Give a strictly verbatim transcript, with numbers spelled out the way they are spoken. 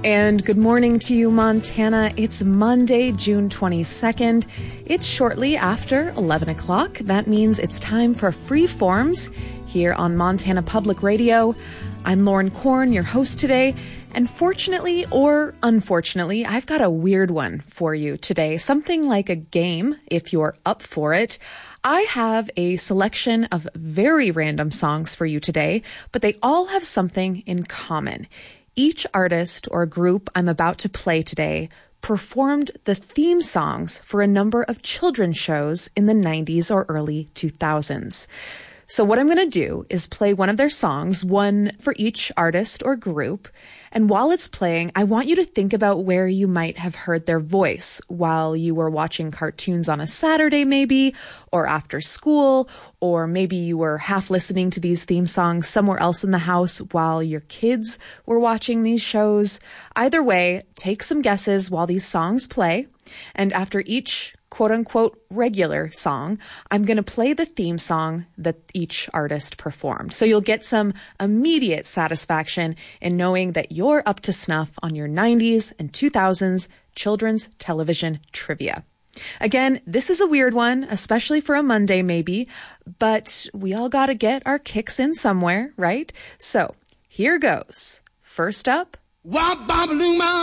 And good morning to you, Montana. It's Monday, June twenty-second. It's shortly after eleven o'clock. That means it's time for Freeforms here on Montana Public Radio. I'm Lauren Korn, your host today. And fortunately or unfortunately, I've got a weird one for you today. Something like a game, if you're up for it. I have a selection of very random songs for you today, but they all have something in common. Each artist or group I'm about to play today performed the theme songs for a number of children's shows in the nineties or early two thousands. So what I'm going to do is play one of their songs, one for each artist or group. And while it's playing, I want you to think about where you might have heard their voice while you were watching cartoons on a Saturday maybe, or after school, or maybe you were half listening to these theme songs somewhere else in the house while your kids were watching these shows. Either way, take some guesses while these songs play. And after each quote-unquote regular song, I'm going to play the theme song that each artist performed. So you'll get some immediate satisfaction in knowing that you're up to snuff on your nineties and two thousands children's television trivia. Again, this is a weird one, especially for a Monday maybe, but we all got to get our kicks in somewhere, right? So here goes. First up,